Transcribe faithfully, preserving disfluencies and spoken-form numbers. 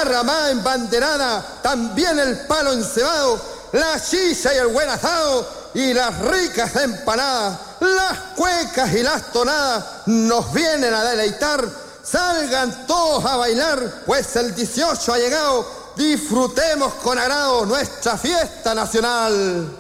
carramá embanderada, también el palo encebado, la chicha y el buen asado y las ricas empanadas, las cuecas y las tonadas nos vienen a deleitar. Salgan todos a bailar, pues el dieciocho ha llegado. Disfrutemos con agrado nuestra fiesta nacional.